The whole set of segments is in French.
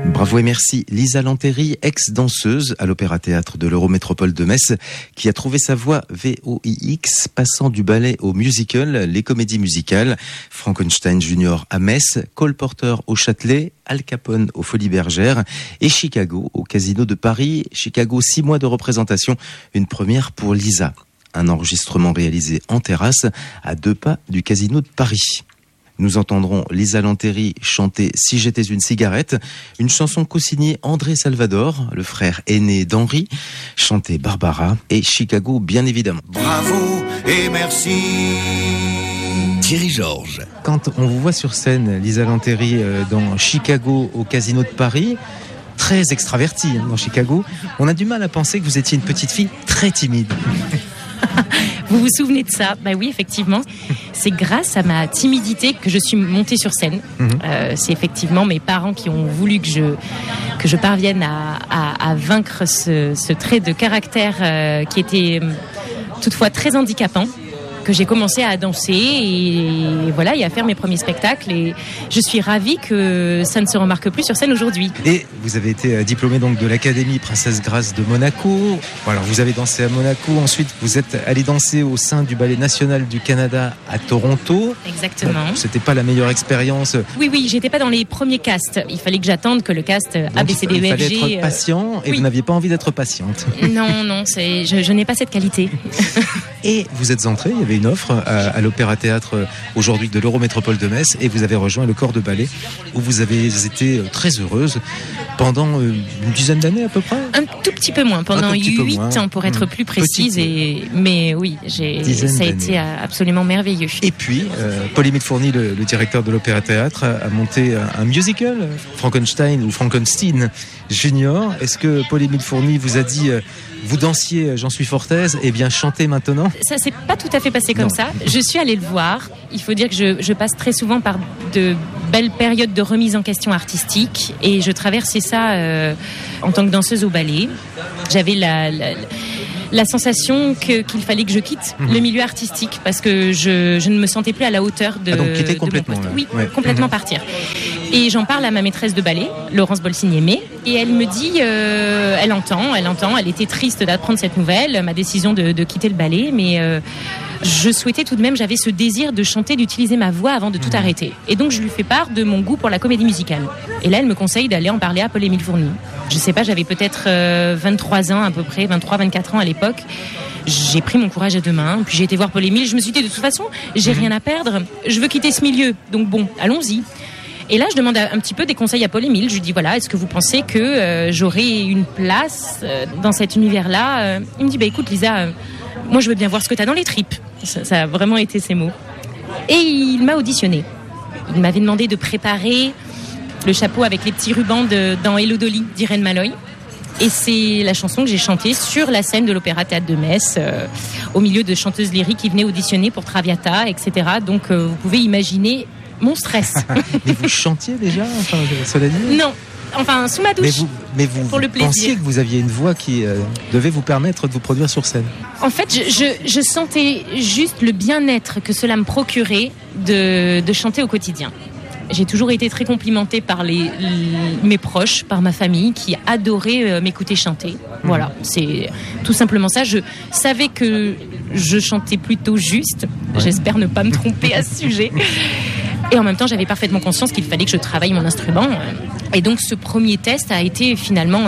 Bravo et merci Lisa Lanteri, ex-danseuse à l'Opéra-Théâtre de l'Eurométropole de Metz, qui a trouvé sa voie VOIX, passant du ballet au musical, les comédies musicales, Frankenstein Junior à Metz, Cole Porter au Châtelet, Al Capone aux Folies Bergères et Chicago au Casino de Paris. Chicago, 6 mois de représentation, une première pour Lisa. Un enregistrement réalisé en terrasse à 2 pas du Casino de Paris. Nous entendrons Lisa Lanteri chanter « Si j'étais une cigarette », une chanson co-signée André Salvador, le frère aîné d'Henri, chanter Barbara et Chicago bien évidemment. Bravo et merci. Thierry Georges. Quand on vous voit sur scène, Lisa Lanteri, dans Chicago au Casino de Paris, très extravertie dans Chicago, on a du mal à penser que vous étiez une petite fille très timide. Vous vous souvenez de ça? Bah oui, effectivement. C'est grâce à ma timidité que je suis montée sur scène. C'est effectivement mes parents qui ont voulu que je parvienne à vaincre ce trait de caractère qui était toutefois très handicapant, que j'ai commencé à danser et voilà, et à faire mes premiers spectacles, et je suis ravie que ça ne se remarque plus sur scène aujourd'hui. Et vous avez été diplômée donc de l'Académie Princesse Grace de Monaco. Alors vous avez dansé à Monaco, ensuite vous êtes allée danser au sein du Ballet National du Canada à Toronto. Exactement. C'était pas la meilleure expérience. Oui, j'étais pas dans les premiers castes. Il fallait que j'attende que le cast ABCDEFG. Il fallait être patient et oui. Vous n'aviez pas envie d'être patiente. Non, je n'ai pas cette qualité. Et vous êtes entrée, il y avait une offre à l'Opéra-Théâtre aujourd'hui de l'Eurométropole de Metz, et vous avez rejoint le corps de ballet où vous avez été très heureuse pendant une dizaine d'années à peu près. Un tout petit peu moins, pendant 8 ans pour être plus précise. Mais oui, ça a été absolument merveilleux. Et puis, Paul-Émile Fourny, le directeur de l'Opéra-Théâtre, a monté un musical, Frankenstein ou Frankenstein Junior. Est-ce que Paul-Émile Fourny vous a dit... Vous dansiez J'en suis fort aise, et bien chantez maintenant? Ça s'est pas tout à fait passé comme ça. Je suis allée le voir. Il faut dire que je passe très souvent par de belles périodes de remise en question artistique, et je traversais ça en tant que danseuse au ballet. J'avais la sensation qu'il fallait que je quitte le milieu artistique parce que je ne me sentais plus à la hauteur de, donc quitter complètement, de mon poste. Oui, complètement partir. Et j'en parle à ma maîtresse de ballet, Laurence Bolsigné-May, et elle me dit, elle entend, elle était triste d'apprendre cette nouvelle, ma décision de quitter le ballet, mais je souhaitais tout de même, j'avais ce désir de chanter, d'utiliser ma voix avant de tout arrêter. Et donc je lui fais part de mon goût pour la comédie musicale. Et là, elle me conseille d'aller en parler à Paul-Émile Fourny. Je sais pas, j'avais peut-être 23 ans à peu près, 23-24 ans à l'époque. J'ai pris mon courage à 2 mains, puis j'ai été voir Paul-Émile. Je me suis dit, de toute façon, j'ai rien à perdre, je veux quitter ce milieu. Donc bon, allons-y. Et là, je demande un petit peu des conseils à Paul-Émile. Je lui dis, voilà, est-ce que vous pensez que j'aurai une place dans cet univers-là? Il me dit, écoute Lisa, moi je veux bien voir ce que tu as dans les tripes. Ça a vraiment été ses mots. Et il m'a auditionné. Il m'avait demandé de préparer le chapeau avec les petits rubans dans Hello Dolly d'Irène Malloy. Et c'est la chanson que j'ai chantée sur la scène de l'Opéra-Théâtre de Metz, au milieu de chanteuses lyriques qui venaient auditionner pour Traviata, etc. Donc vous pouvez imaginer mon stress. Mais vous chantiez déjà, cela dit? Non, enfin sous ma douche. Mais vous pour le plaisir. Pensiez que vous aviez une voix qui devait vous permettre de vous produire sur scène? En fait, je sentais juste le bien-être que cela me procurait de chanter au quotidien. J'ai toujours été très complimentée par mes proches, par ma famille, qui adoraient m'écouter chanter. Voilà, c'est tout simplement ça. Je savais que je chantais plutôt juste. Ouais. J'espère ne pas me tromper à ce sujet. Et en même temps, j'avais parfaitement conscience qu'il fallait que je travaille mon instrument. Et donc, ce premier test a été finalement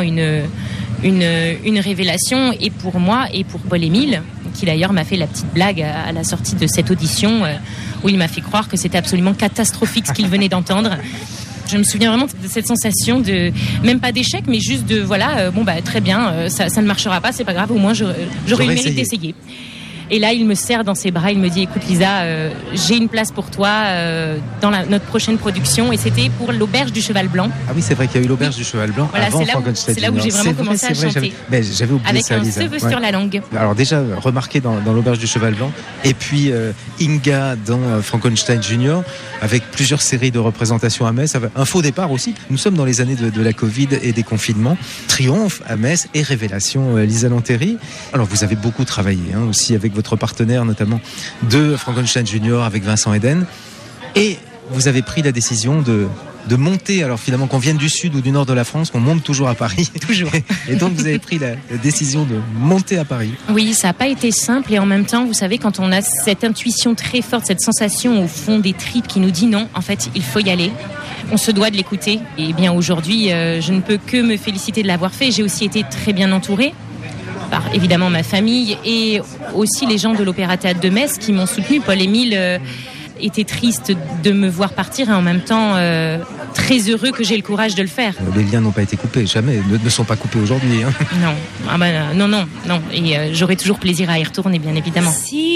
une révélation, et pour moi et pour Paul-Émile, qui d'ailleurs m'a fait la petite blague à la sortie de cette audition, où il m'a fait croire que c'était absolument catastrophique ce qu'il venait d'entendre. Je me souviens vraiment de cette sensation de, même pas d'échec, mais juste de, voilà, très bien, ça ne marchera pas, c'est pas grave, au moins j'aurais eu le mérite d'essayer. Et là, il me serre dans ses bras, il me dit, écoute Lisa, j'ai une place pour toi dans notre prochaine production. Et c'était pour l'Auberge du Cheval Blanc. Ah oui, c'est vrai qu'il y a eu l'Auberge du Cheval Blanc avant Frankenstein. C'est là où j'ai vraiment commencé à chanter. J'avais oublié avec ça, Lisa. Avec un cheveu sur la langue. Alors déjà, remarqué dans l'Auberge du Cheval Blanc. Et puis Inga dans Frankenstein Junior, avec plusieurs séries de représentations à Metz. Un faux départ aussi. Nous sommes dans les années de la Covid et des confinements. Triomphe à Metz et Révélation, Lisa Lanteri. Alors vous avez beaucoup travaillé aussi avec votre partenaire, notamment de Frankenstein Junior avec Vincent Eden, et vous avez pris la décision de de monter, alors finalement qu'on vienne du sud ou du nord de la France, qu'on monte toujours à Paris. Toujours. Et donc vous avez pris la décision de monter à Paris. Oui, ça n'a pas été simple et en même temps, vous savez, quand on a cette intuition très forte, cette sensation au fond des tripes qui nous dit non, en fait, il faut y aller. On se doit de l'écouter. Et bien aujourd'hui, je ne peux que me féliciter de l'avoir fait. J'ai aussi été très bien entourée par évidemment ma famille et aussi les gens de l'Opéra-Théâtre de Metz qui m'ont soutenue. Paul-Émile était triste de me voir partir et en même temps très heureux que j'ai le courage de le faire. Les liens n'ont pas été coupés, jamais, ne sont pas coupés aujourd'hui. Hein. Non, non. Et j'aurai toujours plaisir à y retourner, bien évidemment.